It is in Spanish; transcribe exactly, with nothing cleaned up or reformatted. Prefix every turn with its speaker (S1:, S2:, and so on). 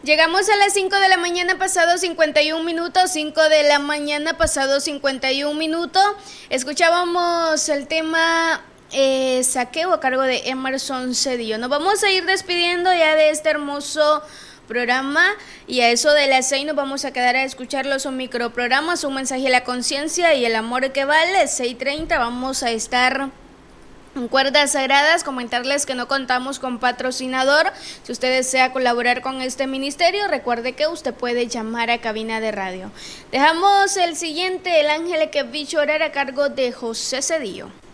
S1: Llegamos a las cinco de la mañana pasado cincuenta y un minutos, cinco de la mañana pasado cincuenta y un minutos. Escuchábamos el tema eh, saqueo a cargo de Emerson Cedillo. Nos vamos a ir despidiendo ya de este hermoso programa y a eso de las seis nos vamos a quedar a escuchar los microprogramas, un mensaje a la conciencia y el amor que vale. Seis treinta vamos a estar en Cuerdas Sagradas. Comentarles que no contamos con patrocinador. Si usted desea colaborar con este ministerio, recuerde que usted puede llamar a cabina de radio. Dejamos el siguiente, El Ángel que vi llorar, a cargo de José Cedillo.